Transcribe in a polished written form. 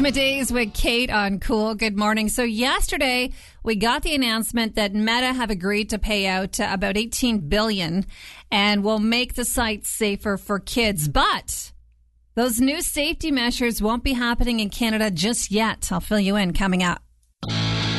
Days with Kate on Cool. Good morning. So yesterday we got the announcement that Meta have agreed to pay out about $18 billion and will make the site safer for kids. But those new safety measures won't be happening in Canada just yet. I'll fill you in coming up.